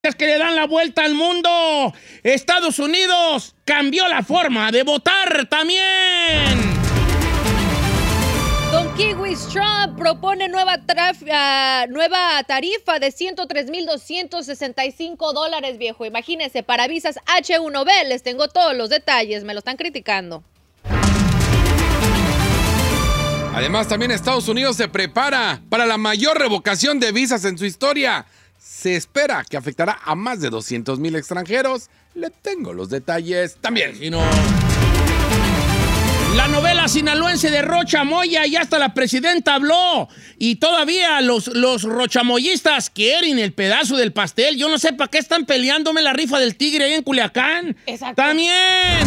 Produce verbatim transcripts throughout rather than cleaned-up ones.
Que le dan la vuelta al mundo. Estados Unidos cambió la forma de votar también. Don Kiwis Trump propone nueva, uh, nueva tarifa de ciento tres mil doscientos sesenta y cinco dólares, viejo. Imagínense, para visas H uno B. Les tengo todos los detalles, me lo están criticando. Además, también Estados Unidos se prepara para la mayor revocación de visas en su historia. Se espera que afectará a más de doscientos mil extranjeros. Le tengo los detalles también. Si no... La novela sinaloense de Rocha Moya, y hasta la presidenta habló. Y todavía los, los rochamoyistas quieren el pedazo del pastel. Yo no sé para qué están peleándome la rifa del tigre ahí en Culiacán. Exacto. También.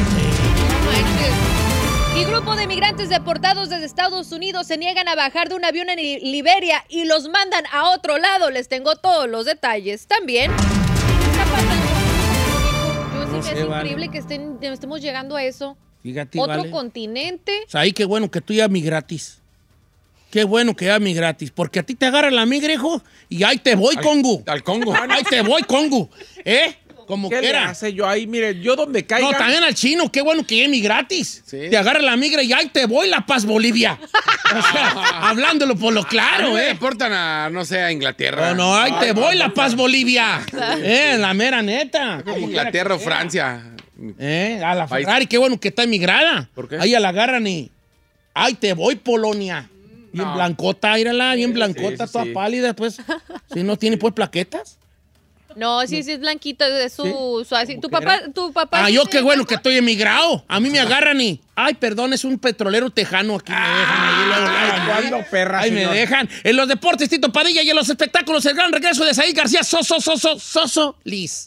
Y grupo de migrantes deportados desde Estados Unidos se niegan a bajar de un avión en Liberia y los mandan a otro lado. Les tengo todos los detalles. También, ¿qué está pasando? Yo No sí sé, me es vale. increíble que estén, estemos llegando a eso. Fíjate, Otro vale. continente. O sea, ahí qué bueno que tú ya mi gratis. Qué bueno que ya mi gratis. Porque a ti te agarra la migra, hijo, y ahí te voy, Al- Congo. Al Congo. Ahí te voy, Congo. ¿Eh? Como ¿Qué le quiera. hace yo ahí? Mire, yo donde caiga... No, también al chino, qué bueno que llegue gratis. Sí. Te agarra la migra y ahí te voy, La Paz, Bolivia. O sea, hablándolo por lo A mí claro, me ¿eh? deportan a, no sé, a Inglaterra. No, no, ahí te voy, La Paz, Bolivia. Eh, la mera neta. Como Inglaterra o quiera que Francia. sea. Eh, a la País. Ferrari, qué bueno que está emigrada. ¿Por qué? Ahí la agarran y... Ahí te voy, Polonia. Bien No. blancota, írala, bien Sí, blancota, sí, toda sí. pálida, pues. Si no tiene, pues, plaquetas. No, sí, sí es blanquito, es su, Sí. su así. Tu ¿Cómo que papá, era? tu papá. Ah, sí yo tiene qué bueno blanco. que estoy emigrado. A mí me agarran y... Ay, perdón, es un petrolero tejano aquí. Me dejan ahí. luego, luego, Ay, ahí. ¿cuándo, perra, Ahí me señor? dejan. En los deportes, Tito Padilla, y en los espectáculos, el gran regreso de Said García. Soso, soso, soso, Liz.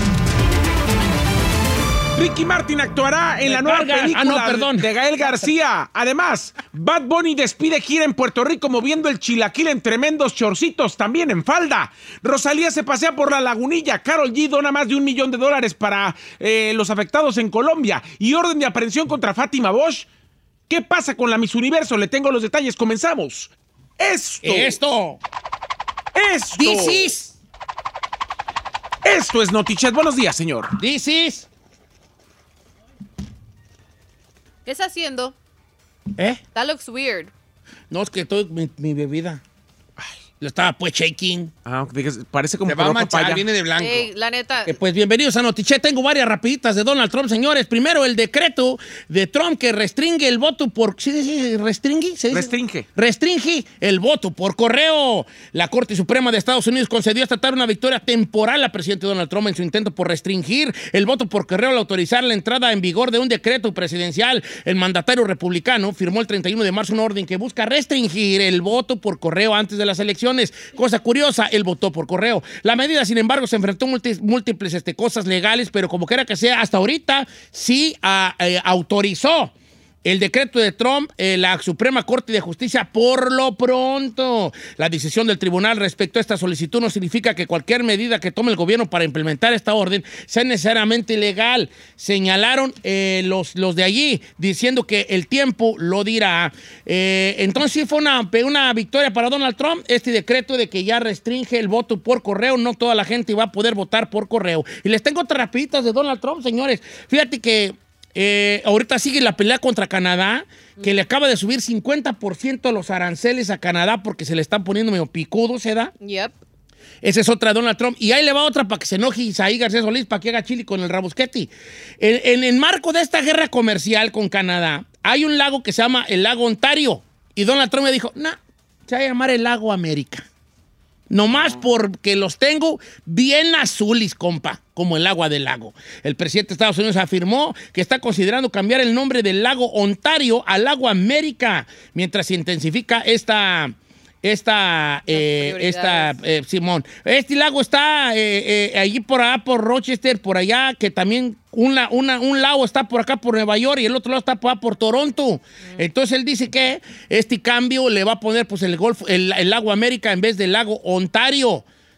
Ricky Martin actuará en Me la nueva cargas. película Ah, no, perdón. de Gael García. Además, Bad Bunny despide gira en Puerto Rico moviendo el chilaquil en tremendos chorcitos, también en falda. Rosalía se pasea por la Lagunilla. Karol G dona más de un millón de dólares para eh, los afectados en Colombia. Y orden de aprehensión contra Fátima Bosch. ¿Qué pasa con la Miss Universo? Le tengo los detalles. Comenzamos. Esto. Esto. Esto. This is. Esto es Notichet. Buenos días, señor. This is. ¿Qué está haciendo? ¿Eh? That looks weird. No, es que estoy mi, mi bebida. Lo estaba pues shaking. Ah, parece como Se va a color manchar, papaya. viene de blanco. Ey, la neta. Eh, pues bienvenidos a Notiche. Tengo varias rapiditas de Donald Trump, señores. Primero, el decreto de Trump que restringe el voto por... ¿Sí dice restringe? ¿Se dice? Restringe. Restringe el voto por correo. La Corte Suprema de Estados Unidos concedió esta tarde una victoria temporal al presidente Donald Trump en su intento por restringir el voto por correo al autorizar la entrada en vigor de un decreto presidencial. El mandatario republicano firmó el treinta y uno de marzo una orden que busca restringir el voto por correo antes de las elecciones. Cosa curiosa, él votó por correo. La medida, sin embargo, se enfrentó a múltiples, múltiples este, cosas legales, pero como quiera que sea, hasta ahorita sí a, eh, autorizó el decreto de Trump, eh, la Suprema Corte de Justicia, por lo pronto. La decisión del tribunal respecto a esta solicitud no significa que cualquier medida que tome el gobierno para implementar esta orden sea necesariamente legal. Señalaron eh, los, los de allí, diciendo que el tiempo lo dirá. Eh, entonces sí fue una, una victoria para Donald Trump, este decreto de que ya restringe el voto por correo. No toda la gente va a poder votar por correo. Y les tengo otras rapiditas de Donald Trump, señores. Fíjate que Eh, ahorita sigue la pelea contra Canadá, que le acaba de subir cincuenta por ciento los aranceles a Canadá porque se le están poniendo medio picudos, ¿se da? Yep. Esa es otra de Donald Trump. Y ahí le va otra para que se enoje Isaí García Solís, para que haga chili con el rabusqueti. En, en el marco de esta guerra comercial con Canadá, hay un lago que se llama el lago Ontario. Y Donald Trump me dijo, no, nah, se va a llamar el lago América. Nomás porque los tengo bien azules, compa, como el agua del lago. El presidente de Estados Unidos afirmó que está considerando cambiar el nombre del lago Ontario al lago América, mientras se intensifica esta... Esta, eh, esta eh, Simón. Este lago está eh, eh, allí por allá, por Rochester, por allá, que también una, una, un lago está por acá, por Nueva York, y el otro lado está por acá, por Toronto. Mm. Entonces él dice que este cambio le va a poner pues el, Golfo, el, el lago América en vez del lago Ontario.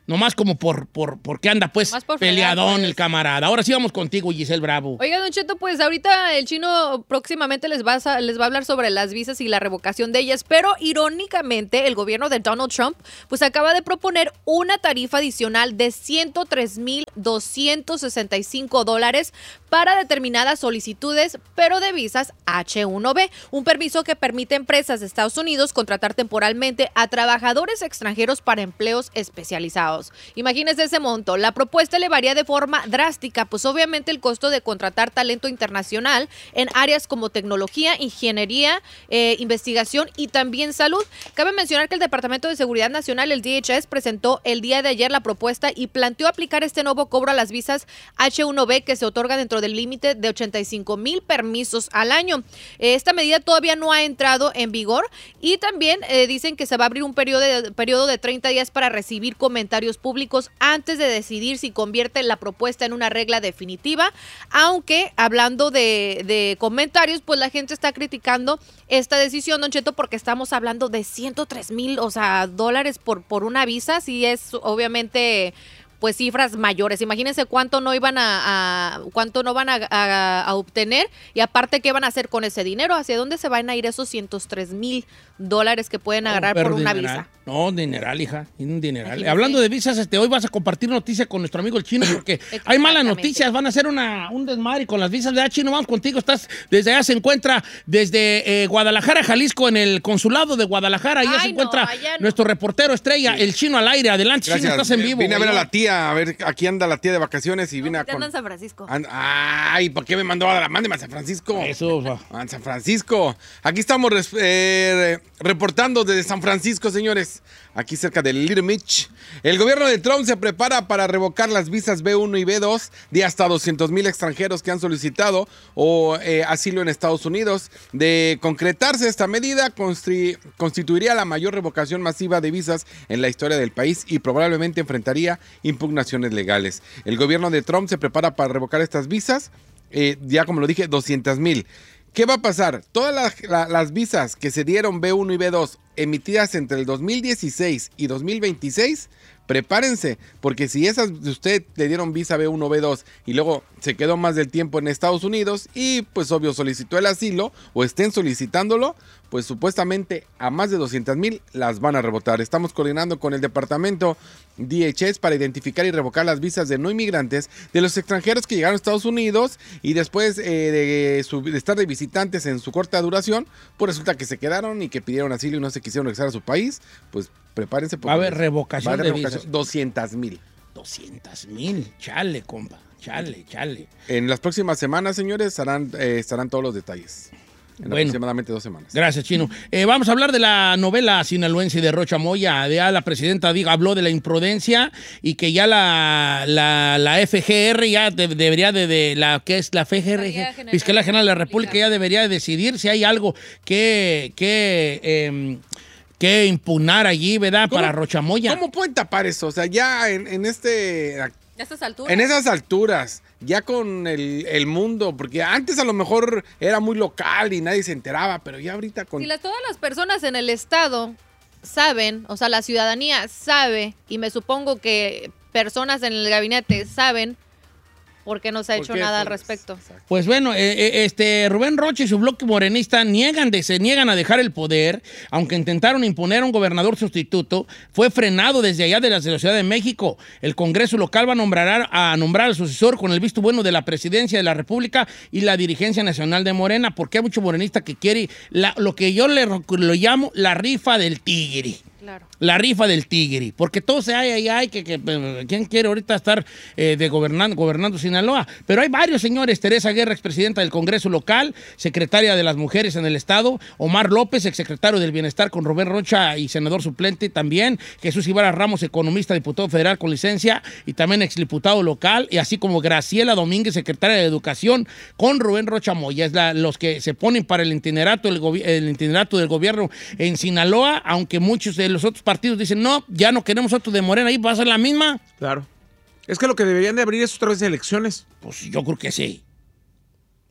Nomás como por, por, porque anda pues por peleadón fregar, pues. el camarada. Ahora sí vamos contigo, Giselle Bravo. Oiga, Don Cheto, pues ahorita el chino próximamente les va, a, les va a hablar sobre las visas y la revocación de ellas, pero irónicamente el gobierno de Donald Trump pues acaba de proponer una tarifa adicional de ciento tres mil doscientos sesenta y cinco dólares para determinadas solicitudes, pero de visas H uno B, un permiso que permite a empresas de Estados Unidos contratar temporalmente a trabajadores extranjeros para empleos especializados. Imagínense ese monto. La propuesta elevaría de forma drástica, pues obviamente el costo de contratar talento internacional en áreas como tecnología, ingeniería, eh, investigación y también salud. Cabe mencionar que el Departamento de Seguridad Nacional, el D H S, presentó el día de ayer la propuesta y planteó aplicar este nuevo cobro a las visas H uno B que se otorga dentro del límite de ochenta y cinco mil permisos al año. Eh, esta medida todavía no ha entrado en vigor y también eh, dicen que se va a abrir un periodo de, periodo de treinta días para recibir comentarios públicos antes de decidir si convierte la propuesta en una regla definitiva, aunque hablando de, de comentarios, pues la gente está criticando esta decisión, Don Cheto, porque estamos hablando de ciento tres mil, o sea, dólares por, por una visa, si es obviamente pues cifras mayores. Imagínense cuánto no iban a, a cuánto no van a, a, a obtener y aparte qué van a hacer con ese dinero, hacia dónde se van a ir esos ciento tres mil dólares que pueden agarrar no, por una dineral. visa. No, dineral, hija, un dineral. Imagínese. Hablando de visas, este, hoy vas a compartir noticia con nuestro amigo el chino porque hay malas noticias, van a hacer una, un desmadre con las visas de ah, chino, vamos contigo, estás desde allá, se encuentra desde eh, Guadalajara, Jalisco, en el consulado de Guadalajara, allá Ay, se encuentra no, allá no. nuestro reportero estrella, sí. El chino al aire. Adelante, Gracias. Chino, estás en vivo. Vine a ver a güey. la tía, a ver, aquí anda la tía de vacaciones y No, vine a... te Con... anda en San Francisco. And... Ay, ¿por qué me mandó a la... Mándeme a San Francisco. Eso, va. A San Francisco. Aquí estamos res... eh, reportando desde San Francisco, señores. Aquí cerca de Little Mitch. El gobierno de Trump se prepara para revocar las visas B uno y B dos de hasta doscientos mil extranjeros que han solicitado o eh, asilo en Estados Unidos. De concretarse esta medida, constri... constituiría la mayor revocación masiva de visas en la historia del país y probablemente enfrentaría impugnaciones legales. El gobierno de Trump se prepara para revocar estas visas, eh, ya como lo dije, doscientos mil. ¿Qué va a pasar? Todas las, la, las visas que se dieron B uno y B dos emitidas entre el dos mil dieciséis y dos mil veintiséis, prepárense, porque si esas de usted le dieron visa B uno, B dos y luego se quedó más del tiempo en Estados Unidos y pues obvio solicitó el asilo o estén solicitándolo, pues supuestamente a más de doscientos mil las van a rebotar. Estamos coordinando con el departamento D H S para identificar y revocar las visas de no inmigrantes de los extranjeros que llegaron a Estados Unidos y después eh, de, su, de estar de visitantes en su corta duración, pues resulta que se quedaron y que pidieron asilo y no se quisieron regresar a su país, pues prepárense. Va a haber revocación, va a haber de revocación visas. doscientos mil. doscientos mil, chale, compa, chale, chale. En las próximas semanas, señores, estarán, eh, estarán todos los detalles. En Bueno. aproximadamente dos semanas. Gracias, Chino. Eh, vamos a hablar de la novela sinaloense de Rocha Moya. Ya la presidenta diga, habló de la imprudencia y que ya la, la, la F G R ya de- debería de, de la que es la F G R, Fiscalía General Fiscalía General de la de la República, República. ya debería de decidir si hay algo que, que, em, que impugnar allí, ¿verdad? ¿Cómo- Para Rocha Moya. ¿Cómo pueden tapar eso? O sea, ya en, en este... ¿Ya a estas alturas? En esas alturas, ya con el, el mundo, porque antes a lo mejor era muy local y nadie se enteraba, pero ya ahorita con... Si las, todas las personas en el estado saben, o sea, la ciudadanía sabe, y me supongo que personas en el gabinete saben, ¿por qué no se ha ¿Por hecho qué? nada al Pues, respecto? exacto. Pues bueno, eh, eh, este Rubén Rocha y su bloque morenista niegan de, se niegan a dejar el poder, aunque intentaron imponer a un gobernador sustituto, fue frenado desde allá de la, de la Ciudad de México. El Congreso local va a nombrar, a nombrar al sucesor con el visto bueno de la Presidencia de la República y la dirigencia nacional de Morena, porque hay mucho morenista que quiere la- lo que yo le, lo llamo la rifa del tigre. Claro. La rifa del tigre, porque todo se hay, hay, hay, que, que eh, ¿quién quiere ahorita estar eh, de gobernando, gobernando Sinaloa? Pero hay varios señores, Teresa Guerra, expresidenta del Congreso local, secretaria de las mujeres en el estado, Omar López, exsecretario del Bienestar con Rubén Rocha y senador suplente también, Jesús Ibarra Ramos, economista, diputado federal con licencia y también exdiputado local, y así como Graciela Domínguez, secretaria de Educación con Rubén Rocha Moya, es la, los que se ponen para el itinerato, el, gobi- el itinerato del gobierno en Sinaloa, aunque muchos de los otros partidos dicen, no, ya no queremos otro de Morena, ahí va a ser la misma. Claro. Es que lo que deberían de abrir es otra vez elecciones. Pues yo creo que sí.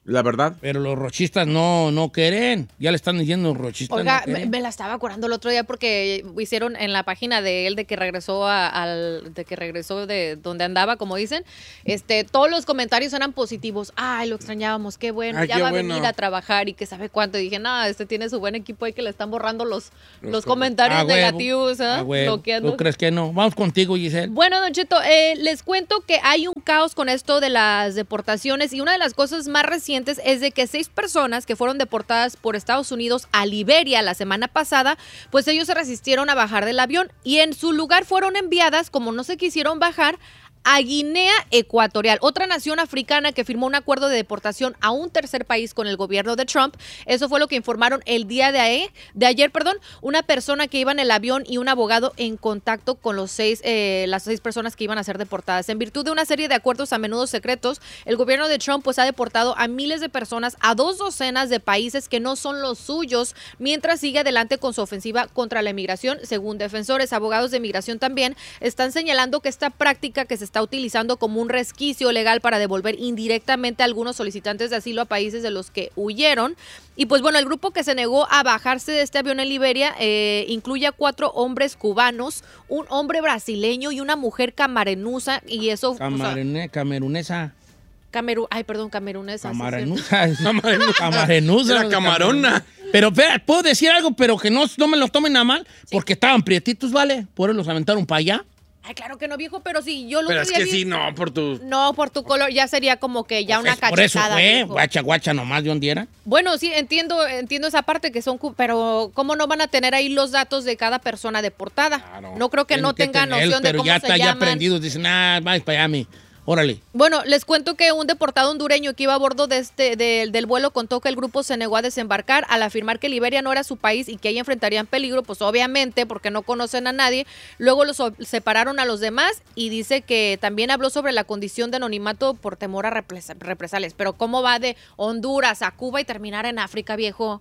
La verdad. Pero los rochistas no, no quieren. Ya le están diciendo los rochistas. Oiga, no me, me la estaba curando el otro día porque hicieron en la página de él de que regresó a, al, de que regresó de donde andaba, como dicen. Este, todos los comentarios eran positivos. Ay, lo extrañábamos, qué bueno, Ay, ya qué va bueno. a venir a trabajar y que sabe cuánto. Y dije, nada, este tiene su buen equipo ahí que le están borrando los, los, Los comentarios Ah, huevo. negativos, ¿eh? Ah, huevo. Bloqueando. ¿Tú crees que no? Vamos contigo, Giselle. Bueno, Don Cheto, eh, les cuento que hay un caos con esto de las deportaciones y una de las cosas más recientes es de que seis personas que fueron deportadas por Estados Unidos a Liberia la semana pasada, pues ellos se resistieron a bajar del avión y en su lugar fueron enviadas, como no se quisieron bajar, a Guinea Ecuatorial, otra nación africana que firmó un acuerdo de deportación a un tercer país con el gobierno de Trump. Eso fue lo que informaron el día de, ahí, de ayer, perdón, una persona que iba en el avión y un abogado en contacto con los seis, eh, las seis personas que iban a ser deportadas. En virtud de una serie de acuerdos a menudo secretos, el gobierno de Trump pues ha deportado a miles de personas a dos docenas de países que no son los suyos, mientras sigue adelante con su ofensiva contra la inmigración, según defensores. Abogados de inmigración también están señalando que esta práctica que se está utilizando como un resquicio legal para devolver indirectamente a algunos solicitantes de asilo a países de los que huyeron. Y pues bueno, el grupo que se negó a bajarse de este avión en Liberia eh, incluye a cuatro hombres cubanos, un hombre brasileño y una mujer camarenusa. Y eso... Camarune, o sea, camerunesa. Cameru, ay, perdón, camerunesa. sí, sí. Camarenusa. Camarenusa. Era camarona. Pero espera, puedo decir algo, pero que no, no me lo tomen a mal, porque estaban prietitos, ¿vale? Por eso los aventaron para allá. Ay, claro que no, viejo, pero sí, yo lo Pero es que sí, no, por tu... No, por tu color, ya sería como que ya una Pues por eso cachetada. fue, viejo. guacha, guacha, nomás de dónde era. Bueno, sí, entiendo, entiendo esa parte que son, cu- pero ¿cómo no van a tener ahí los datos de cada persona deportada? Claro. No creo que Tienen no que tengan tener, noción de pero cómo ya se está ya llaman. aprendidos, dicen, ah, vais para allá, mi. Órale. Bueno, les cuento que un deportado hondureño que iba a bordo de este, de- del vuelo contó que el grupo se negó a desembarcar al afirmar que Liberia no era su país y que ahí enfrentarían peligro, pues obviamente porque no conocen a nadie. Luego los o- separaron a los demás y dice que también habló sobre la condición de anonimato por temor a represa- represalias. Pero ¿cómo va de Honduras a Cuba y terminar en África, viejo?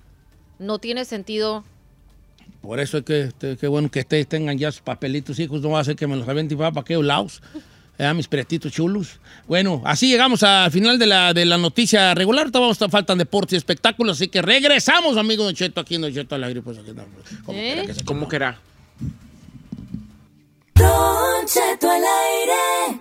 No tiene sentido. Por eso es que, este, qué bueno que ustedes tengan ya sus papelitos, hijos. No va a ser que me los aventen para aquellos lados. Eh, mis pretitos chulos. Bueno, así llegamos al final de la, de la noticia regular. Todavía faltan deportes y espectáculos, así que regresamos, amigo Don Cheto, aquí en Don Cheto al aire. Pues aquí estamos. ¿Cómo ¿Eh? quiera que se ¿Cómo que era? Don Cheto al aire.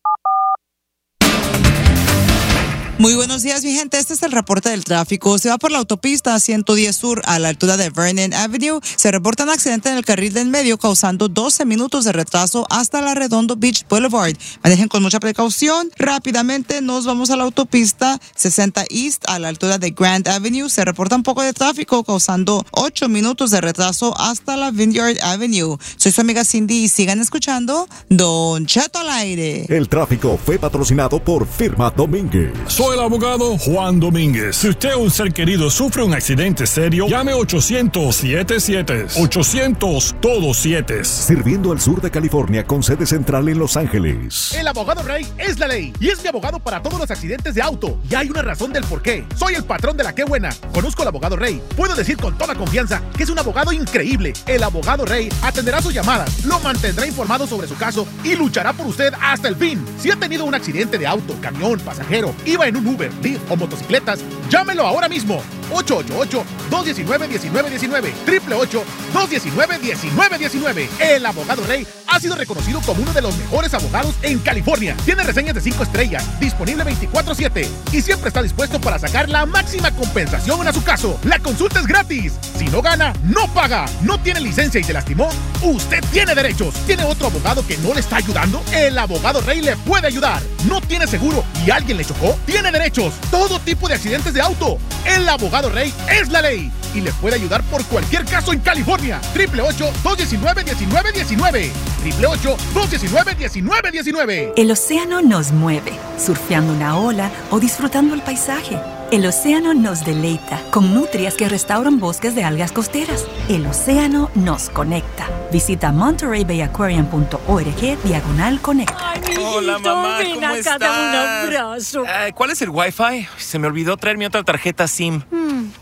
Muy buenos días, mi gente. Este es el reporte del tráfico. Se va por la autopista ciento diez Sur a la altura de Vernon Avenue. Se reporta un accidente en el carril del medio causando doce minutos de retraso hasta la Redondo Beach Boulevard. Manejen con mucha precaución. Rápidamente nos vamos a la autopista sesenta East a la altura de Grand Avenue. Se reporta un poco de tráfico causando ocho minutos de retraso hasta la Vineyard Avenue. Soy su amiga Cindy y sigan escuchando Don Cheto al aire. El tráfico fue patrocinado por Firma Domínguez. Soy el abogado Juan Domínguez. Si usted o un ser querido sufre un accidente serio, llame ochocientos siete siete. ochocientos todos siete. Sirviendo al sur de California con sede central en Los Ángeles. El abogado Rey es la ley y es mi abogado para todos los accidentes de auto. Y hay una razón del por qué. Soy el patrón de la Qué Buena. Conozco al abogado Rey. Puedo decir con toda confianza que es un abogado increíble. El abogado Rey atenderá sus llamadas, lo mantendrá informado sobre su caso y luchará por usted hasta el fin. Si ha tenido un accidente de auto, camión, pasajero, iba en un Uber, Lyft o motocicletas, llámelo ahora mismo. ocho ocho ocho, dos uno nueve, uno nueve uno nueve, ocho ocho ocho, dos uno nueve, uno nueve uno nueve. El abogado Rey ha sido reconocido como uno de los mejores abogados en California. Tiene reseñas de cinco estrellas, disponible veinticuatro siete y siempre está dispuesto para sacar la máxima compensación a su caso. La consulta es gratis. Si no gana, no paga. No tiene licencia y se lastimó, usted tiene derechos. ¿Tiene otro abogado que no le está ayudando? El abogado Rey le puede ayudar. ¿No tiene seguro y alguien le chocó? Tiene derechos. Todo tipo de accidentes de auto. El abogado Rey es la ley y le puede ayudar por cualquier caso en California. ocho ocho ocho, dos uno nueve, uno nueve uno nueve. ocho ocho ocho, dos uno nueve, uno nueve uno nueve. El océano nos mueve, surfeando una ola o disfrutando el paisaje. El océano nos deleita con nutrias que restauran bosques de algas costeras. El océano nos conecta. Visita monterey bay aquarium punto org diagonal conecta. Ay, mi Hola, mamá, ven ¿cómo acá, estás? dame un abrazo. Eh, ¿Cuál es el Wi-Fi? Se me olvidó traer mi otra tarjeta SIM. Mm,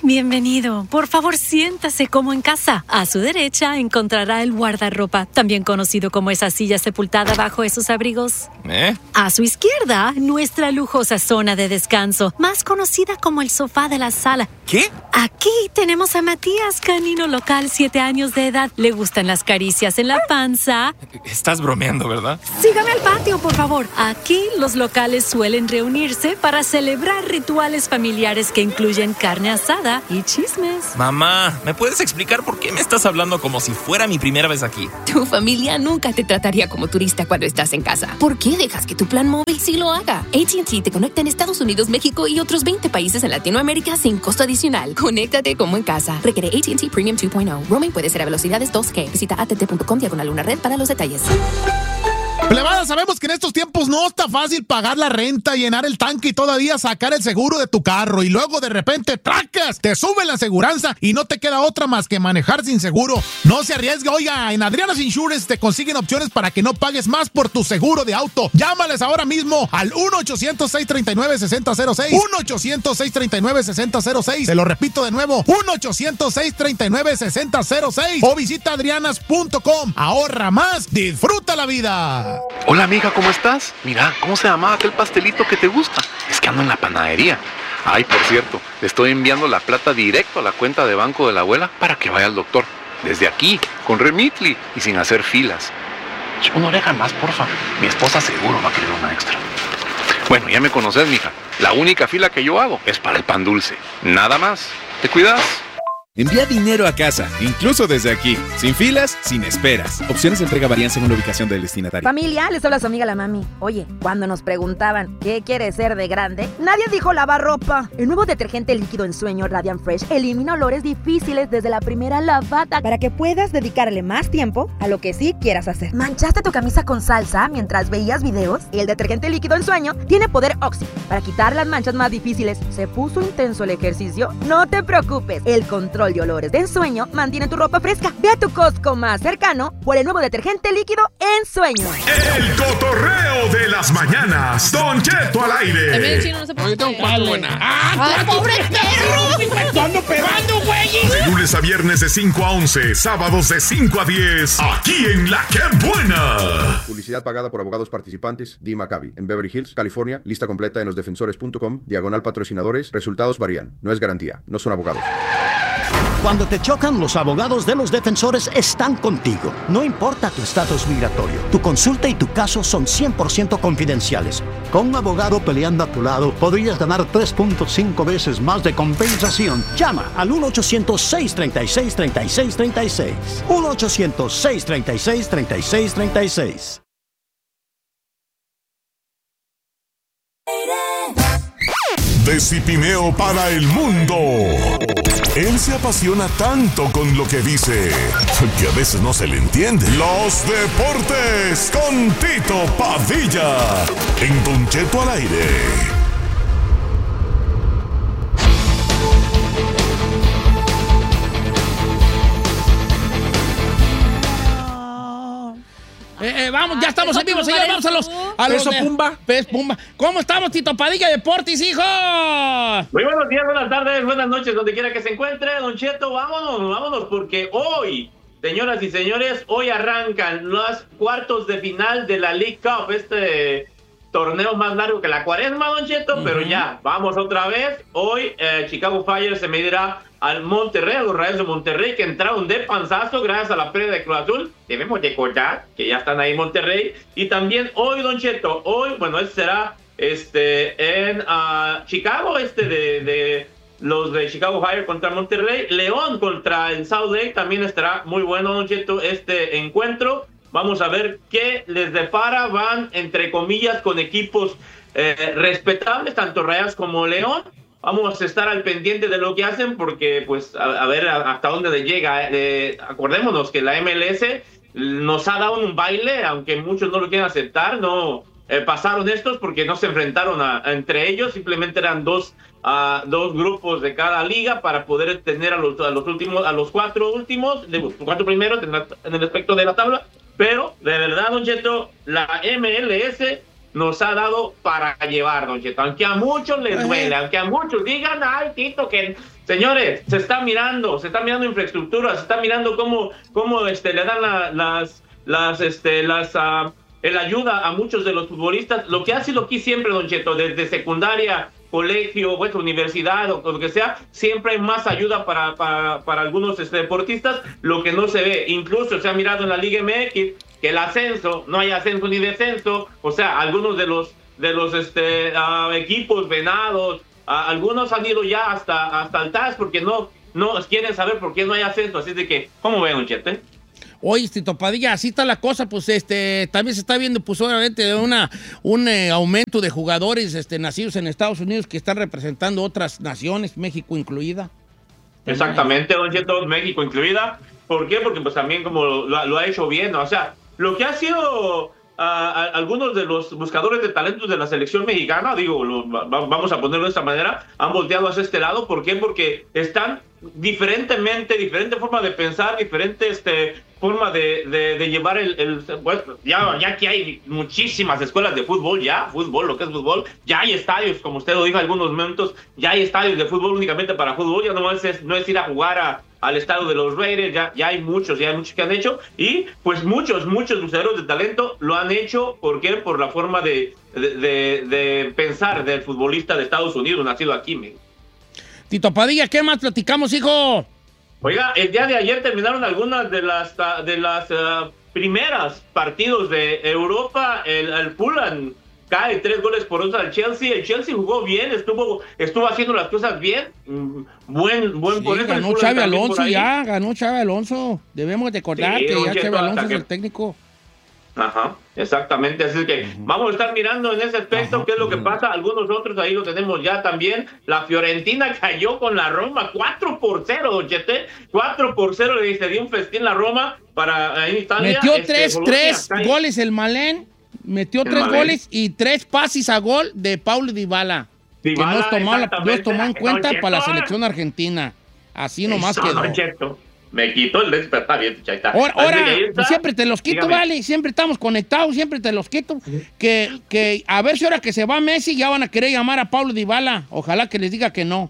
Bienvenido. Por favor, siéntase como en casa. A su derecha encontrará el guardarropa, también conocido como esa silla sepultada bajo esos abrigos. ¿Eh? A su izquierda, nuestra lujosa zona de descanso, más conocida como el sofá de la sala. ¿Qué? Aquí tenemos a Matías, canino local, siete años de edad. Le gustan las caricias en la panza. Estás bromeando, ¿verdad? Sígame al patio, por favor. Aquí los locales suelen reunirse para celebrar rituales familiares que incluyen carne asada y chismes. Mamá, ¿me puedes explicar por qué me estás hablando como si fuera mi primera vez aquí? Tu familia nunca te trataría como turista cuando estás en casa. ¿Por qué dejas que tu plan móvil sí lo haga? A T and T te conecta en Estados Unidos, México y otros veinte países en Latinoamérica sin costo adicional. Conéctate como en casa. Requiere A T and T Premium dos punto cero. Roaming puede ser a velocidades dos G. Visita a t t punto com diagonal una red para los detalles. Plebada, sabemos que en estos tiempos no está fácil pagar la renta, llenar el tanque y todavía sacar el seguro de tu carro. Y luego de repente, ¡tracas! Te sube la aseguranza y no te queda otra más que manejar sin seguro. No se arriesgue, oiga, en Adriana's Insurance te consiguen opciones para que no pagues más por tu seguro de auto. Llámales ahora mismo al uno ochocientos, seis treinta y nueve, sesenta cero seis. uno ochocientos, seis treinta y nueve, sesenta cero seis. Te lo repito de nuevo, uno ochocientos, seis treinta y nueve, sesenta cero seis. O visita adrianas punto com. Ahorra más, disfruta la vida. Hola amiga, ¿cómo estás? Mira, ¿cómo se llamaba aquel pastelito que te gusta? Es que ando en la panadería. Ay, por cierto, le estoy enviando la plata directo a la cuenta de banco de la abuela para que vaya al doctor. Desde aquí, con Remitly y sin hacer filas. Una oreja más, porfa. Mi esposa seguro va a querer una extra. Bueno, ya me conoces, mija. La única fila que yo hago es para el pan dulce. Nada más. ¿Te cuidas? Envía dinero a casa, incluso desde aquí, sin filas, sin esperas. Opciones de entrega varían según la ubicación del destinatario. Familia, les habla su amiga la mami. Oye, cuando nos preguntaban ¿qué quiere ser de grande? Nadie dijo lavar ropa. El nuevo detergente líquido en sueño Radiant Fresh elimina olores difíciles desde la primera lavada para que puedas dedicarle más tiempo a lo que sí quieras hacer. ¿Manchaste tu camisa con salsa mientras veías videos? El detergente líquido en sueño tiene poder Oxy para quitar las manchas más difíciles. ¿Se puso intenso el ejercicio? No te preocupes, el control de olores de ensueño mantiene tu ropa fresca. Ve a tu Costco más cercano por el nuevo detergente líquido en sueño. El cotorreo de las mañanas. Don Cheto al aire. También el chino no se puede. Ahorita un cuatro buena. ¡Ah, pobre perro! ¡Te ando pegando, güey! De lunes a viernes de cinco a once, sábados de cinco a diez, aquí en La Que Buena. Publicidad pagada por abogados participantes. Dee Maccabi, en Beverly Hills, California. Lista completa en los defensores punto com. Diagonal patrocinadores. Resultados varían. No es garantía. No son abogados. Cuando te chocan, los abogados de los defensores están contigo. No importa tu estatus migratorio, tu consulta y tu caso son cien por ciento confidenciales. Con un abogado peleando a tu lado, podrías ganar tres punto cinco veces más de compensación. Llama al uno ochocientos, seis treinta y seis, treinta y seis treinta y seis. uno ochocientos, seis treinta y seis, treinta y seis treinta y seis. Decipineo para el mundo. Él se apasiona tanto con lo que dice que a veces no se le entiende. Los deportes con Tito Padilla en Don Cheto al aire. Eh, eh, vamos, ya estamos en vivo, señor. Vamos a los. A los Peso de- Pumba. Pez Pumba. ¿Cómo estamos, Tito Padilla Deportes, hijo? Muy buenos días, buenas tardes, buenas noches, donde quiera que se encuentre. Don Cheto, vámonos, vámonos, porque hoy, señoras y señores, hoy arrancan los cuartos de final de la League Cup, este torneo más largo que la cuaresma, Don Cheto, uh-huh. Pero ya, vamos otra vez. Hoy, eh, Chicago Fire se medirá al Monterrey, a los Rayos de Monterrey, que entraron de panzazo gracias a la pérdida de Cruz Azul. Debemos recordar que ya están ahí en Monterrey. Y también hoy, Don Cheto, hoy, bueno, este será este, en uh, Chicago, este de, de los de Chicago Fire contra Monterrey. León contra el South Lake también estará muy bueno, Don Cheto, este encuentro. Vamos a ver qué les depara. Van, entre comillas, con equipos eh, respetables, tanto Rayas como León. Vamos a estar al pendiente de lo que hacen porque, pues, a, a ver hasta dónde les llega. Eh, acordémonos que la M L S nos ha dado un baile, aunque muchos no lo quieren aceptar. No eh, pasaron estos porque no se enfrentaron a, a entre ellos. Simplemente eran dos, uh, dos grupos de cada liga para poder tener a los, a los últimos, a los cuatro últimos, de los cuatro primeros en, la, en el aspecto de la tabla. Pero, de verdad, Don Cheto, la M L S nos ha dado para llevar, Don Cheto. Aunque a muchos les duele, aunque a muchos digan, ay, Tito, que... Señores, se está mirando, se está mirando infraestructura, se está mirando cómo, cómo este, le dan la, las, las, este, las, uh, el ayuda a muchos de los futbolistas. Lo que ha sido aquí siempre, Don Cheto, desde secundaria, colegio, pues, universidad o lo que sea, siempre hay más ayuda para, para, para algunos este, deportistas, lo que no se ve. Incluso se ha mirado en la Liga M X que el ascenso, no hay ascenso ni descenso, o sea, algunos de los, de los este, uh, equipos venados, Uh, algunos han ido ya hasta, hasta el T A S porque no, no quieren saber por qué no hay ascenso. Así de que, ¿cómo ven, Don Cheto? Oye, Tito Padilla, así está la cosa, pues este también se está viendo, pues obviamente, una, un eh, aumento de jugadores este, nacidos en Estados Unidos que están representando otras naciones, México incluida. Exactamente, Don Cheto, México incluida. ¿Por qué? Porque pues también como lo, lo ha hecho bien, ¿no? O sea, lo que ha sido... Uh, a, algunos de los buscadores de talentos de la selección mexicana, digo, lo, va, vamos a ponerlo de esta manera, han volteado hacia este lado. ¿Por qué? Porque están diferentemente, diferente forma de pensar, diferente este, forma de, de, de llevar el... el pues, ya, ya que hay muchísimas escuelas de fútbol, ya, fútbol, lo que es fútbol, ya hay estadios, como usted lo dijo en algunos momentos, ya hay estadios de fútbol únicamente para fútbol, ya no es, no es ir a jugar a al estado de los Raiders, ya, ya hay muchos, ya hay muchos que han hecho, y pues muchos, muchos buscadores de talento lo han hecho. ¿Por qué? Por la forma de, de, de, de pensar del futbolista de Estados Unidos, nacido aquí, México. Tito Padilla, ¿qué más platicamos, hijo? Oiga, el día de ayer terminaron algunas de las, de las uh, primeras partidos de Europa. El, el Fulham cae tres goles por dos al Chelsea. El Chelsea jugó bien, estuvo estuvo haciendo las cosas bien. Buen, buen sí, por eso. Ganó Xabi Alonso ya, ganó Xabi Alonso. Debemos de acordar sí, que ya Xabi Alonso es que... el técnico. Ajá, exactamente. Así que uh-huh. vamos a estar mirando en ese aspecto uh-huh. qué es lo que pasa. Algunos otros ahí lo tenemos ya también. La Fiorentina cayó con la Roma cuatro por cero, Don Chete. cuatro por cero le dio un festín la Roma para en Italia. Metió este, tres, tres goles el Malén. Metió el tres Malén. goles y tres pases a gol de Paulo Dybala. Dybala que nos tomó, la, nos tomó en cuenta no, para la selección argentina. Así nomás Eso, quedó. No, me quitó el despertar bien, está. Ahora, ahora siempre te los quito, Dígame. Vale, siempre estamos conectados, siempre te los quito. Que, que a ver si ahora que se va Messi ya van a querer llamar a Paulo Dybala. Ojalá que les diga que no.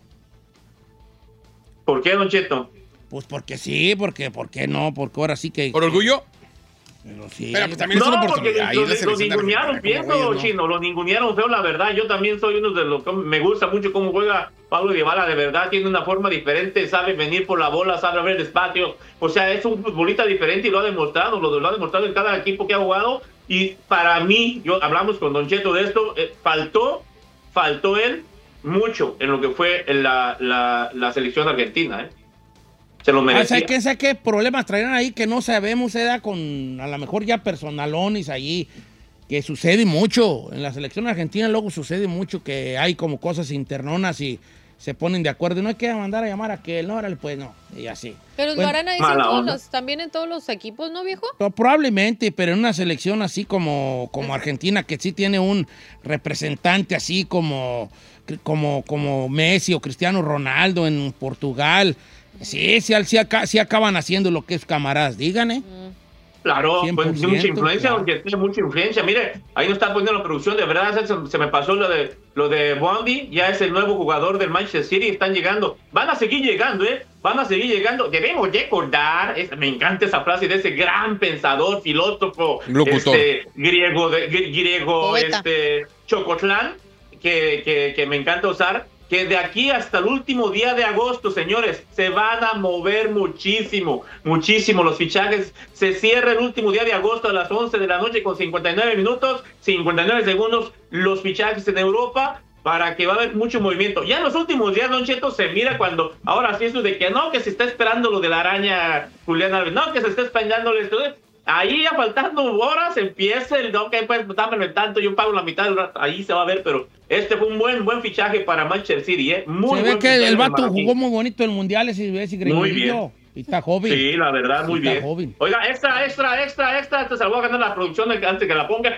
¿Por qué, Don Cheto? Pues porque sí, porque, ¿por qué no? Porque ahora sí que... ¿Por orgullo? Pero sí. Pero pues también no, es una oportunidad. Lo, lo, lo ningunearon, pienso, ¿no? Chino, lo ningunearon feo, la verdad. Yo también soy uno de los que me gusta mucho cómo juega Paulo Dybala, de verdad, tiene una forma diferente, sabe venir por la bola, sabe ver el espacio. O sea, es un futbolista diferente y lo ha demostrado, lo, lo ha demostrado en cada equipo que ha jugado. Y para mí, yo hablamos con Don Cheto de esto, eh, faltó, faltó él mucho en lo que fue la, la, la selección argentina, ¿eh? Se lo merecía. Ah, ¿sabes qué, ¿sabes qué problemas traerán ahí que no sabemos, eh, con a lo mejor ya personalones ahí? Que sucede mucho. En la selección argentina luego sucede mucho que hay como cosas internonas y se ponen de acuerdo. No hay que mandar a llamar a aquel, no, órale, pues no, y así. Pero bueno, lo harán ahí en todos los, también en todos los equipos, ¿no, viejo? No, probablemente, pero en una selección así como, como Argentina, que sí tiene un representante así como, como, como Messi o Cristiano Ronaldo en Portugal. Sí, sí, sí, acá, sí acaban haciendo lo que es camaradas, digan, ¿eh? Claro, pues mucha influencia, claro. Porque tiene mucha influencia. Mire, ahí no está poniendo la producción, de verdad, se, se me pasó lo de lo de Bondi, ya es el nuevo jugador del Manchester City, están llegando. Van a seguir llegando, ¿eh? Van a seguir llegando. Debemos recordar, es, me encanta esa frase de ese gran pensador, filósofo, locutor, este, griego, de, griego este, Chocotlán, que, que, que me encanta usar. Que de aquí hasta el último día de agosto, señores, se van a mover muchísimo, muchísimo los fichajes. Se cierra el último día de agosto a las once de la noche con cincuenta y nueve minutos, cincuenta y nueve segundos, los fichajes en Europa, para que va a haber mucho movimiento. Ya en los últimos días, Don Cheto, se mira cuando, ahora sí eso de que no, que se está esperando lo de la araña Julián Álvarez, no, que se está esperando esto. Ahí ya faltando horas empieza el ok, pues dámelo tanto, yo pago la mitad del rato, ahí se va a ver, pero este fue un buen buen fichaje para Manchester City, ¿eh? Muy se buen ve que el vato jugó jugó muy bonito en el Mundial, ese, ese muy bien. Y está joven. Sí, la verdad, muy está bien. Joven. Oiga, extra, extra, extra, extra, este se lo voy a ganar la producción antes que la ponga.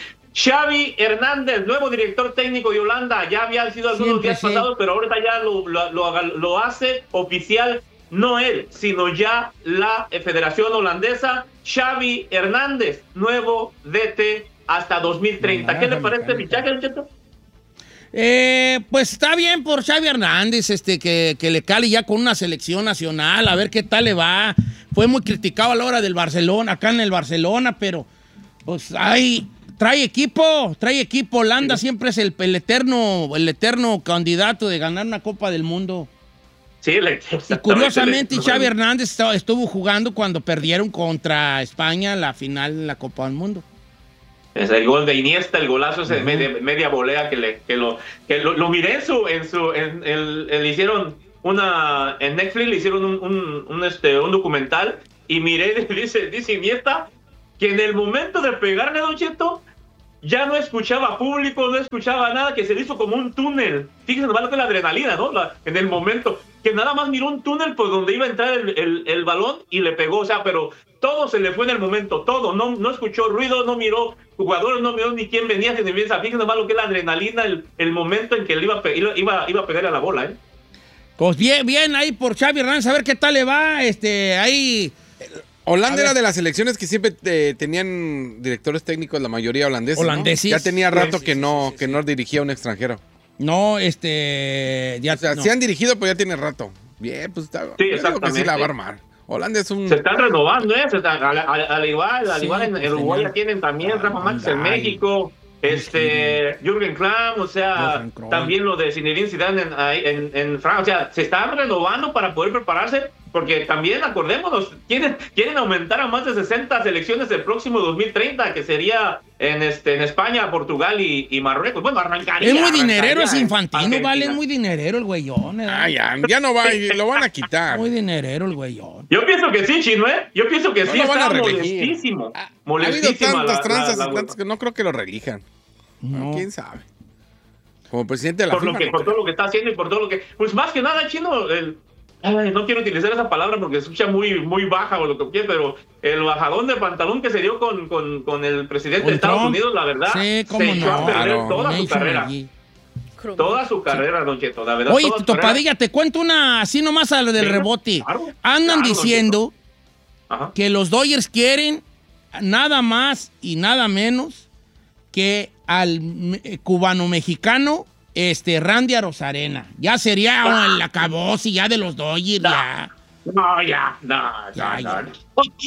Xavi Hernández, nuevo director técnico de Holanda, ya había sido algunos Siempre días sí. pasados, pero ahorita ya lo, lo, lo, lo hace oficial. No él, sino ya la Federación Holandesa. Xavi Hernández, nuevo D T hasta dos mil treinta. ¿Qué le parece este fichaje, Don Cheto? Eh, pues está bien por Xavi Hernández, este, que, que le cale ya con una selección nacional, a ver qué tal le va. Fue muy criticado a la hora del Barcelona, acá en el Barcelona, pero pues hay, trae equipo, trae equipo. Holanda sí. siempre es el, el eterno, el eterno candidato de ganar una Copa del Mundo. Sí, le, y curiosamente le, Xavi Hernández estuvo jugando cuando perdieron contra España la final de la Copa del Mundo. Es el gol de Iniesta, el golazo ese de media, media volea que le que lo que lo, lo miré en su en su en el, le hicieron una en Netflix le hicieron un, un, un este un documental y miré dice dice Iniesta que en el momento de pegarle a Don Cheto ya no escuchaba público, no escuchaba nada, que se le hizo como un túnel. Fíjense nomás lo que es la adrenalina, ¿no? La, en el momento que nada más miró un túnel por donde iba a entrar el, el, el balón y le pegó, o sea, pero todo se le fue en el momento, todo, no, no escuchó ruido, no miró jugadores, no miró ni quién venía, ni bien, fíjense nomás lo que es la adrenalina, el, el momento en que él iba, iba, iba a pegarle a la bola, ¿eh? Pues bien, bien ahí por Xavi Hernández, a ver qué tal le va, este, ahí... Holanda era de las selecciones que siempre eh, tenían directores técnicos, la mayoría holandeses, holandeses. ¿no? Ya tenía rato sí, que sí, no sí, sí, que sí. no dirigía a un extranjero. No, este... Ya, o sea, no. sí han dirigido, pero ya tiene rato. Bien, pues está... Sí, exactamente. Que sí la va a armar. Holanda es un... Se están renovando, ¿eh? Se están, al, al, al igual, al sí, igual en, en Uruguay ya tienen también ah, Rafa Márquez en México, este sí. Jürgen Klopp, o sea, también lo de Zinedine Zidane en, en, en Francia, o sea, se están renovando para poder prepararse, porque también, acordémonos, quieren, quieren aumentar a más de sesenta selecciones el próximo dos mil treinta, que sería en este en España, Portugal y, y Marruecos. Bueno, arrancaría. Es muy dinerero, es infantino, vale, es muy dinerero el güeyón. ¿eh? Ah, ya, ya no va, lo van a quitar. Muy dinerero el güeyón. Yo pienso que sí, Chino, ¿eh? Yo pienso que no sí, lo van está a molestísimo. Ha, molestísimo ha habido tantas la, tranzas la, la, y tantas que no creo que lo relijan. No. ¿Quién sabe? Como presidente de la por FIFA. Lo que, no por creo. todo lo que está haciendo y por todo lo que... Pues más que nada, Chino, el... Ay, no quiero utilizar esa palabra porque se escucha muy, muy baja o lo que quiera, pero el bajadón de pantalón que se dio con, con, con el presidente ¿Con de Estados Trump? Unidos, la verdad, sí, cómo se echó no, a perder claro, toda su carrera. Allí. Toda su carrera, sí. Don Cheto, la verdad. Oye, Topadilla, te cuento una así nomás a lo del sí, rebote. Claro, Andan claro, diciendo que los Dodgers quieren nada más y nada menos que al cubano-mexicano este, Randy Arozarena. Ya sería ah. el acabose ya de los Dodgers, no. ya. No, ya, no, ya, no, no.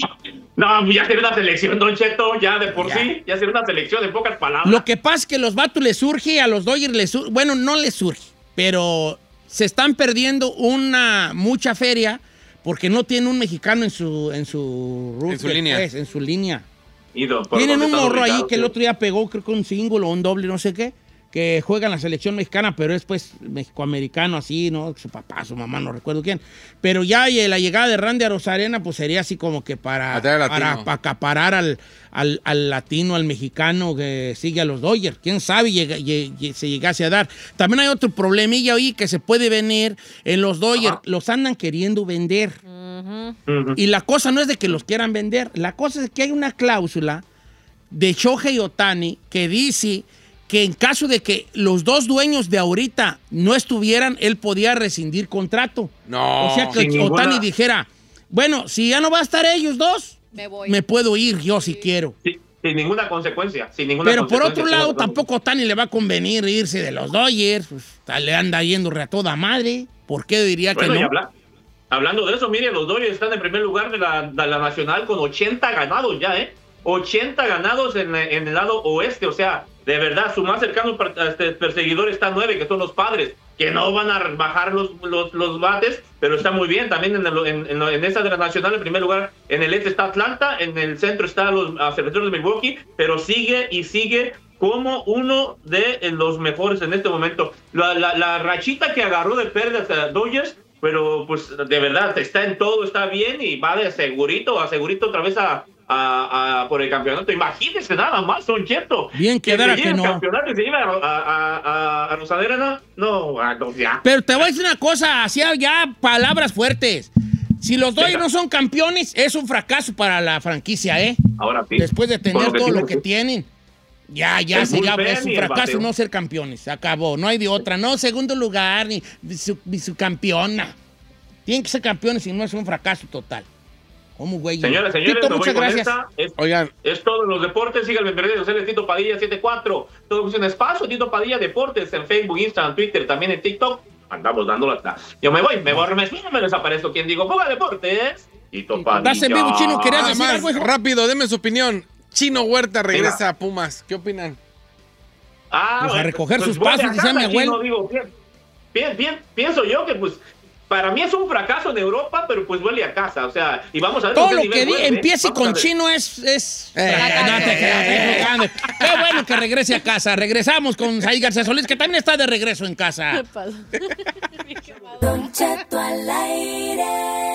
No, ya sería una selección, Don Cheto, ya de por ya. sí, ya sería una selección, en pocas palabras. Lo que pasa es que a los vatos les surge, a los Dodgers les surge, bueno, no les surge, pero se están perdiendo una mucha feria porque no tienen un mexicano en su en su, en su línea. Pues, en su línea. Don, Tienen un morro ahí que el otro día pegó, creo que un single o un doble, no sé qué, que juega en la selección mexicana, pero es pues mexicoamericano así, ¿no? Su papá, su mamá, no recuerdo quién. Pero ya la llegada de Randy Arozarena, pues sería así como que para, para, para acaparar al, al, al latino, al mexicano que sigue a los Dodgers. ¿Quién sabe llega, llega, se llegase a dar? También hay otro problemilla ahí que se puede venir en los Dodgers. Ajá. Los andan queriendo vender. Uh-huh. Uh-huh. Y la cosa no es de que los quieran vender. La cosa es que hay una cláusula de Shohei Ohtani que dice que en caso de que los dos dueños de ahorita no estuvieran, él podía rescindir contrato. No. O sea, que Ohtani ninguna... dijera, bueno, si ya no va a estar ellos dos, me, voy. me puedo ir yo sí. si quiero. Sí, sin ninguna consecuencia. Sin ninguna Pero consecuencia, por otro lado, tampoco a Ohtani le va a convenir irse de los Dodgers. Pues, le anda yendo re a toda madre. ¿Por qué diría bueno, que no? Habla, hablando de eso, mire, los Dodgers están en primer lugar de la, de la Nacional con ochenta ganados ya, ¿eh? ochenta ganados en, en el lado oeste, o sea, de verdad, su más cercano este, perseguidor está nueve, que son los Padres, que no van a bajar los, los, los bates, pero está muy bien. También en, el, en, en, en esa de la Nacional, en primer lugar, en el este está Atlanta, en el centro está los Cerveceros de Milwaukee, pero sigue y sigue como uno de los mejores en este momento. La, la, la rachita que agarró de pérdidas a Dodgers, pero pues de verdad, está en todo, está bien y va de segurito a segurito otra vez a... A, a, por el campeonato. Imagínense nada más, Don Cheto. Bien quedara que, que no. El campeonato y se lleva a, a, a, a Rosadera, no, no, ya. Pero te voy a decir una cosa, así ya palabras fuertes. Si los Dodgers no son campeones, es un fracaso para la franquicia, ¿eh? Ahora sí. Después de tener lo todo que lo que tienen. Ya, ya sería es un fracaso no ser campeones. Se acabó. No hay de otra. No segundo lugar, ni, ni, su, ni su campeona. Tienen que ser campeones y no es un fracaso total. ¿Cómo, güey? Señoras, señores, Tito, me voy muchas con gracias. esta. Es, Oigan. es todo en los deportes. Síganme en mis redes sociales, Tito Padilla setenta y cuatro. Todo es un espacio, Tito Padilla Deportes, en Facebook, Instagram, Twitter, también en TikTok. Andamos dando lata. Yo me voy, me borro, me, me desaparezco. ¿Quién digo? Fuga Deportes. Tito Padilla. ¿Estás en vivo, Chino? ¿Querías decir Además, algo, hijo? rápido, deme su opinión. Chino Huerta regresa Venga. a Pumas. ¿Qué opinan? Ah, Pues a bueno, recoger pues sus vuelve pasos, a decía casa, mi abuelo. Chino, digo, bien, bien, bien, pienso yo que pues para mí es un fracaso en Europa, pero pues vuelve a casa, o sea, y vamos a ver Todo con lo qué que nivel di- vuelve, empiece vamos a con ver. Chino es... es... Eh, No te creas, estoy jugando. Qué bueno que regrese a casa. Regresamos con Said García Solís, que también está de regreso en casa. Don Cheto al aire.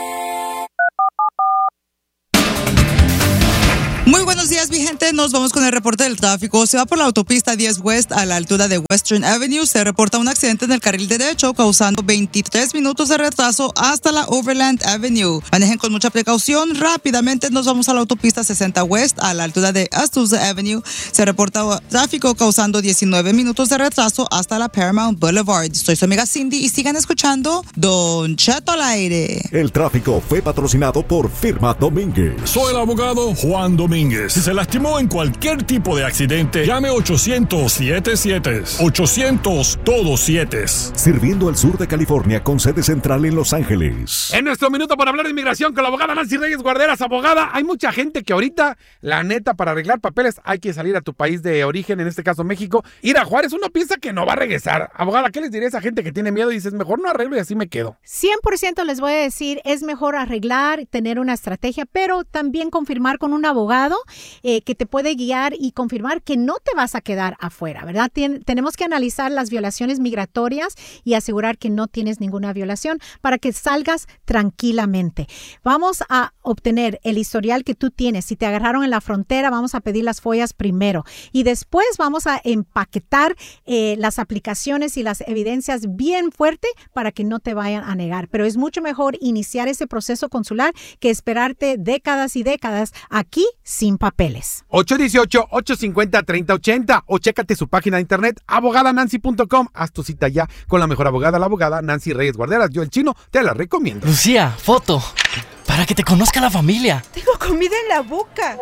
Muy buenos días, mi gente. Nos vamos con el reporte del tráfico. Se va por la autopista diez West a la altura de Western Avenue. Se reporta un accidente en el carril derecho causando veintitrés minutos de retraso hasta la Overland Avenue. Manejen con mucha precaución. Rápidamente nos vamos a la autopista sesenta West a la altura de Azusa Avenue. Se reporta tráfico causando diecinueve minutos de retraso hasta la Paramount Boulevard. Soy su amiga Cindy y sigan escuchando Don Cheto al aire. El tráfico fue patrocinado por Firma Domínguez. Soy el abogado Juan Domínguez. Si se lastimó en cualquier tipo de accidente, llame ochocientos setenta y siete. ochocientos todos siete. Sirviendo al sur de California con sede central en Los Ángeles. En nuestro minuto para hablar de inmigración con la abogada Nancy Reyes Guarderas. Abogada, hay mucha gente que ahorita, la neta, para arreglar papeles hay que salir a tu país de origen, en este caso México. Ir a Juárez, uno piensa que no va a regresar. Abogada, ¿qué les diría a esa gente que tiene miedo y dices, mejor no arreglo y así me quedo? cien por ciento les voy a decir, es mejor arreglar, tener una estrategia, pero también confirmar con un abogado eh, que te puede guiar y confirmar que no te vas a quedar afuera, ¿verdad? Tien, tenemos que analizar las violaciones migratorias y asegurar que no tienes ninguna violación para que salgas tranquilamente. Vamos a obtener el historial que tú tienes. Si te agarraron en la frontera, vamos a pedir las follas primero y después vamos a empaquetar eh, las aplicaciones y las evidencias bien fuerte para que no te vayan a negar. Pero es mucho mejor iniciar ese proceso consular que esperarte décadas y décadas aquí sin papeles. ocho uno ocho, ocho cinco cero, tres cero ocho cero o chécate su página de internet abogada nancy punto com. Haz tu cita ya con la mejor abogada, la abogada Nancy Reyes Guarderas. Yo, el Chino, te la recomiendo. Lucía, foto. Para que te conozca la familia. Tengo comida en la boca.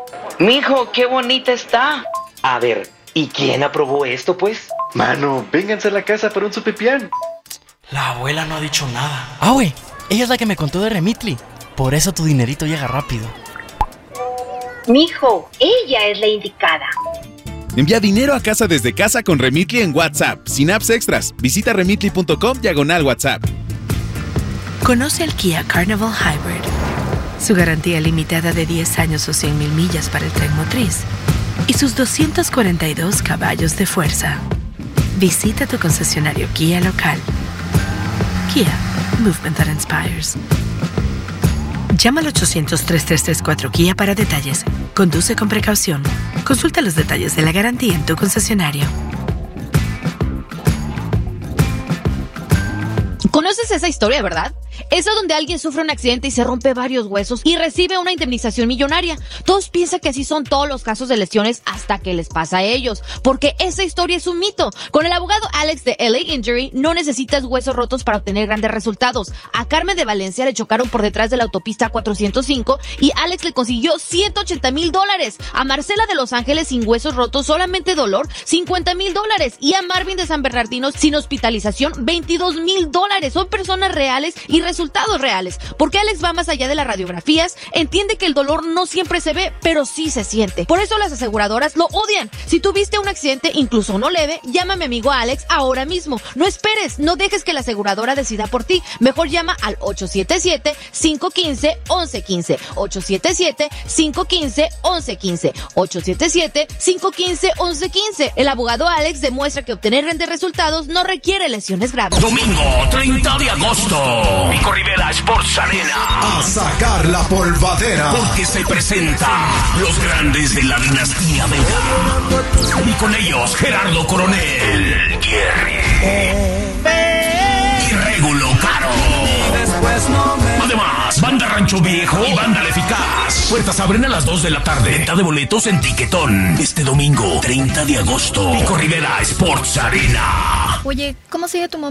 Mijo, qué bonita está. A ver, ¿y quién aprobó esto, pues? Mano, vénganse a la casa para un sopipián. La abuela no ha dicho nada. Ah, güey, ella es la que me contó de Remitly. Por eso tu dinerito llega rápido. Mijo, ella es la indicada. Envía dinero a casa desde casa con Remitly en WhatsApp, sin apps extras. Visita remitly punto com diagonal WhatsApp. Conoce el Kia Carnival Hybrid. Su garantía limitada de diez años o cien mil millas para el tren motriz. Y sus doscientos cuarenta y dos caballos de fuerza. Visita tu concesionario Kia local. Kia, movement that inspires. Llama al ochocientos, tres tres tres cuatro Kia para detalles. Conduce con precaución. Consulta los detalles de la garantía en tu concesionario. ¿Conoces esa historia, verdad? Esa donde alguien sufre un accidente y se rompe varios huesos y recibe una indemnización millonaria. Todos piensan que así son todos los casos de lesiones hasta que les pasa a ellos, porque esa historia es un mito. Con el abogado Alex de L A Injury no necesitas huesos rotos para obtener grandes resultados. A Carmen de Valencia le chocaron por detrás de la autopista cuatrocientos cinco y Alex le consiguió ciento ochenta mil dólares. A Marcela de Los Ángeles sin huesos rotos, solamente dolor, cincuenta mil dólares. Y a Marvin de San Bernardino sin hospitalización, veintidós mil dólares. Son personas reales y resultados reales, porque Alex va más allá de las radiografías, entiende que el dolor no siempre se ve, pero sí se siente. Por eso las aseguradoras lo odian. Si tuviste un accidente, incluso no leve, llama a mi amigo Alex ahora mismo. No esperes, no dejes que la aseguradora decida por ti. Mejor llama al ocho siete siete, cinco uno cinco, once quince. ocho siete siete, cinco uno cinco, once quince. ocho siete siete, cinco uno cinco, once quince. El abogado Alex demuestra que obtener grandes resultados no requiere lesiones graves. Domingo treinta de agosto, Pico Rivera Sports Arena. A sacar la polvadera. Porque se presentan los grandes de la dinastía Vega. Y con ellos Gerardo Coronel, Jerry y Regulo Caro. Además, Banda Rancho Viejo y Banda La Eficaz. Puertas abren a las dos de la tarde. Venta de boletos en Tiquetón. Este domingo treinta de agosto, Pico Rivera Sports Arena. Oye, ¿cómo sigue tu mamá?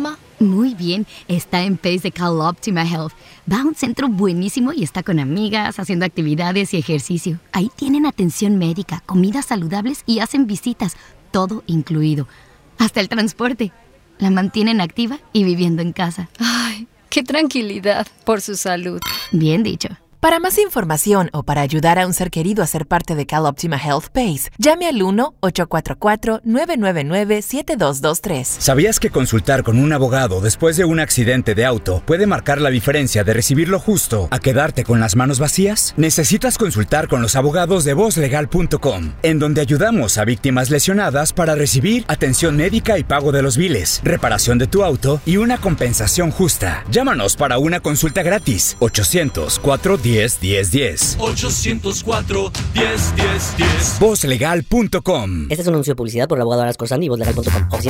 Muy bien, está en Pace de CalOptima Health. Va a un centro buenísimo y está con amigas, haciendo actividades y ejercicio. Ahí tienen atención médica, comidas saludables y hacen visitas, todo incluido. Hasta el transporte. La mantienen activa y viviendo en casa. Ay, qué tranquilidad por su salud. Bien dicho. Para más información o para ayudar a un ser querido a ser parte de CalOptima Health Pace, llame al uno ocho cuatro cuatro, nueve nueve nueve, siete dos dos tres. ¿Sabías que consultar con un abogado después de un accidente de auto puede marcar la diferencia de recibir lo justo a quedarte con las manos vacías? Necesitas consultar con los abogados de voz legal punto com, en donde ayudamos a víctimas lesionadas para recibir atención médica y pago de los biles, reparación de tu auto y una compensación justa. Llámanos para una consulta gratis. ochocientos, cuatro diez, diez diez. ochocientos cuatro, diez, diez, diez. voz legal punto com. Este es un anuncio de publicidad por el abogado Aras Corsani y voz legal punto com.